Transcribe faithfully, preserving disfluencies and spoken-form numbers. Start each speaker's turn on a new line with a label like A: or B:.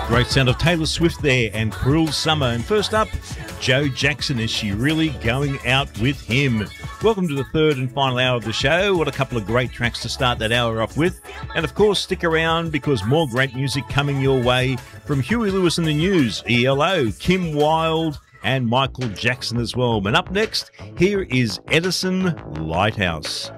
A: Great sound of Taylor Swift there and Cruel Summer. And first up, Joe Jackson. Is she really going out with him? Welcome to the third and final hour of the show. What a couple of great tracks to start that hour off with. And of course, stick around because more great music coming your way from Huey Lewis and the News, E L O, Kim Wilde, and Michael Jackson as well. And up next, here is Edison Lighthouse.